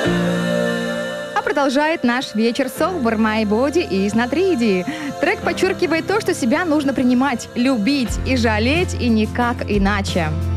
А продолжает наш вечер Sober My Body из Натриди. Трек подчеркивает то, что себя нужно принимать, любить и жалеть, и никак иначе.